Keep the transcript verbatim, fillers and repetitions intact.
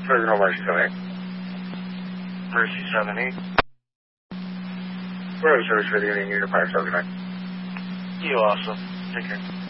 Fresno Mercy seven eight. Mercy seven eight. We're out of service for the evening. Unit fire, so good night. You also. Take care.